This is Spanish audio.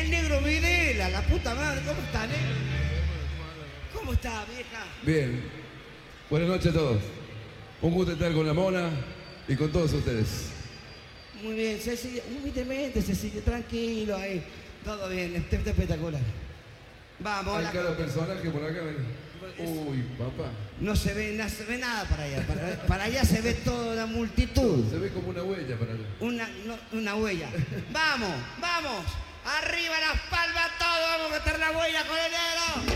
el negro Videla, la puta madre. ¿Cómo está, negro? ¿Cómo está, vieja? Bien. Buenas noches a todos. Un gusto estar con la Mona y con todos ustedes. Muy bien, Cecilia. Humildemente, Cecilia, tranquilo ahí. Todo bien, está espectacular. Vamos, Hay cada personaje por acá. Uy, papá. No se ve nada para allá. Para allá se ve toda la multitud. Se ve como una huella para allá. Una huella. Vamos, vamos. Arriba las palmas todos. Vamos a meter la huella con el negro.